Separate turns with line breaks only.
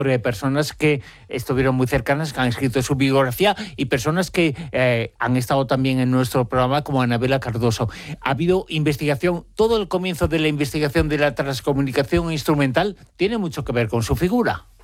Porque personas que estuvieron muy cercanas, que han escrito su biografía y personas que han estado también en nuestro programa, como Anabela Cardoso. Ha habido investigación, todo el comienzo de la investigación de la transcomunicación instrumental tiene mucho que ver con su figura.